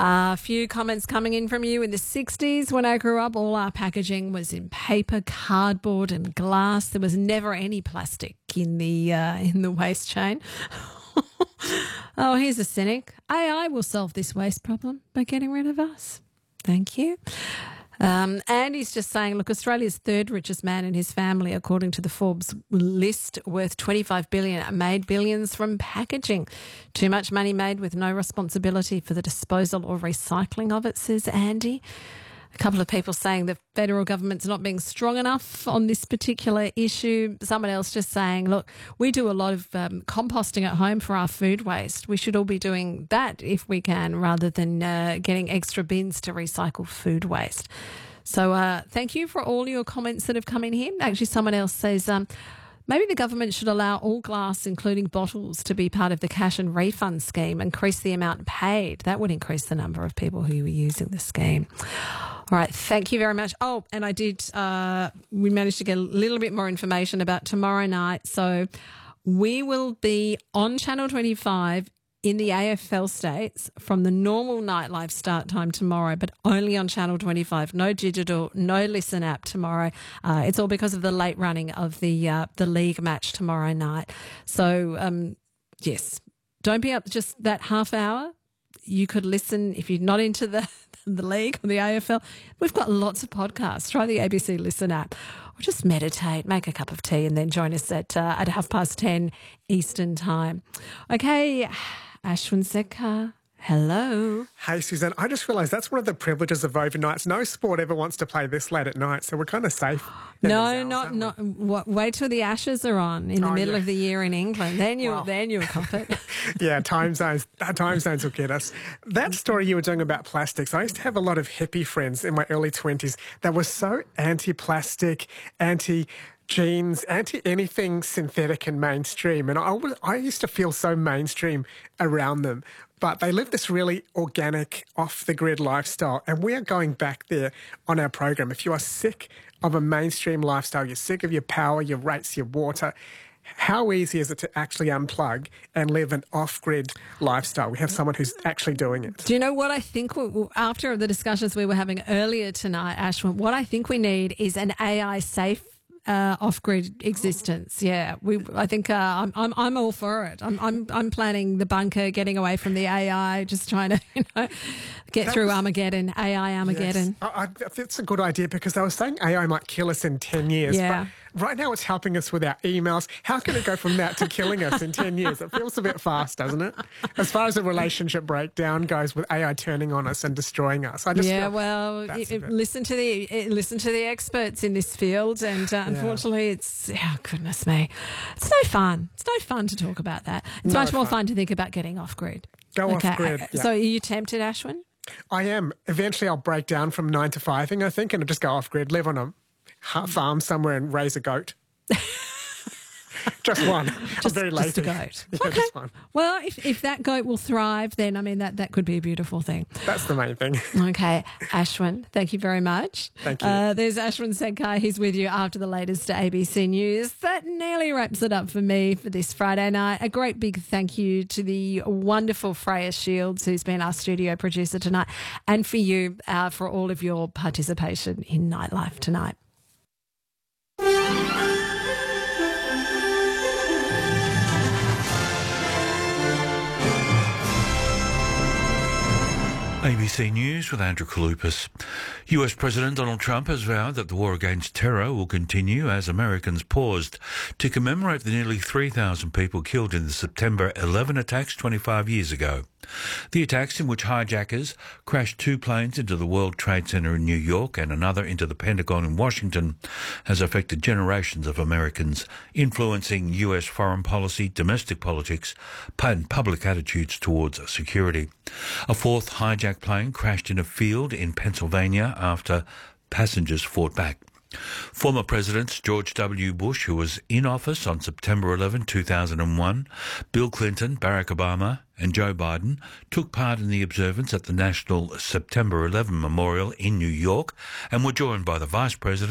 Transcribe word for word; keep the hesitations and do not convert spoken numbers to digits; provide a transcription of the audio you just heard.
A few comments coming in from you. In the sixties, when I grew up, all our packaging was in paper, cardboard and glass. There was never any plastic in the uh, in the waste chain. Oh, here's a cynic. A I will solve this waste problem by getting rid of us. Thank you. Um, and he's just saying, look, Australia's third richest man and his family, according to the Forbes list, worth twenty-five billion dollars, made billions from packaging. Too much money made with no responsibility for the disposal or recycling of it, says Andy. A couple of people saying the federal government's not being strong enough on this particular issue. Someone else just saying, look, we do a lot of um, composting at home for our food waste. We should all be doing that if we can, rather than uh, getting extra bins to recycle food waste. So uh, thank you for all your comments that have come in here. Actually, someone else says, um, maybe the government should allow all glass, including bottles, to be part of the cash and refund scheme, increase the amount paid. That would increase the number of people who are using the scheme. All right, thank you very much. Oh, and I did, uh, we managed to get a little bit more information about tomorrow night. So we will be on Channel twenty-five in the A F L states from the normal nightlife start time tomorrow, but only on Channel twenty-five. No digital, no Listen app tomorrow. Uh, it's all because of the late running of the uh, the league match tomorrow night. So, um, yes, don't be up just that half hour. You could listen if you're not into the the league or the A F L. We've got lots of podcasts. Try the A B C Listen app, or just meditate, make a cup of tea, and then join us at uh, at half past ten Eastern time. Okay, Ashwin Sekhar. Hello. Hey, Suzanne, I just realised that's one of the privileges of overnights. No sport ever wants to play this late at night, so we're kind of safe. No, hours, not not. What, wait till the Ashes are on in the oh, middle yeah. of the year in England. Then you'll Wow. then you'll cop it. Yeah, time zones. Time zones will get us. That story you were doing about plastics. I used to have a lot of hippie friends in my early twenties that were so anti-plastic, anti. jeans, anti-anything synthetic and mainstream. And I, was, I used to feel so mainstream around them. But they live this really organic, off-the-grid lifestyle. And we are going back there on our program. If you are sick of a mainstream lifestyle, you're sick of your power, your rates, your water, how easy is it to actually unplug and live an off-grid lifestyle? We have someone who's actually doing it. Do you know what I think, we, after the discussions we were having earlier tonight, Ashwin, what I think we need is an A I-safe Uh, off-grid existence. Yeah, we. I think uh, I'm. I'm. I'm all for it. I'm. I'm. I'm planning the bunker, getting away from the A I, just trying to, you know, get That through was, Armageddon. A I Armageddon. Yes. I, I, that's a good idea because they were saying A I might kill us in ten years. Yeah. But right now it's helping us with our emails. How can it go from that to killing us in ten years? It feels a bit fast, doesn't it? As far as the relationship breakdown goes, with A I turning on us and destroying us. I just Yeah. feel Well, that's it, a bit- listen to the it, listen to the experts in this field, and uh, unfortunately, it's oh goodness me, it's no fun. It's no fun to talk about that. It's No much more fun. fun to think about getting off grid. Go Okay. off-grid, uh, yeah. So, are you tempted, Ashwin? I am. Eventually I'll break down from nine to five-ing, I think, and I'll just go off-grid, live on a ha- farm somewhere and raise a goat. Just one. Just, I'm very lazy. just a goat. Yeah, Okay. just one. Well, if, if that goat will thrive, then, I mean, that, that could be a beautiful thing. That's the main thing. Okay, Ashwin, thank you very much. Thank you. Uh, there's Ashwin Sekhar. He's with you after the latest A B C News. That nearly wraps it up for me for this Friday night. A great big thank you to the wonderful Freya Shields, who's been our studio producer tonight, and for you uh, for all of your participation in Nightlife tonight. A B C News with Andrew Kalupas. U S President Donald Trump has vowed that the war against terror will continue as Americans paused to commemorate the nearly three thousand people killed in the September eleventh attacks twenty-five years ago. The attacks, in which hijackers crashed two planes into the World Trade Center in New York and another into the Pentagon in Washington, has affected generations of Americans, influencing U S foreign policy, domestic politics, and public attitudes towards security. A fourth hijacked plane crashed in a field in Pennsylvania after passengers fought back. Former Presidents George W. Bush, who was in office on September eleventh, two thousand one, Bill Clinton, Barack Obama and Joe Biden took part in the observance at the National September eleventh Memorial in New York and were joined by the Vice President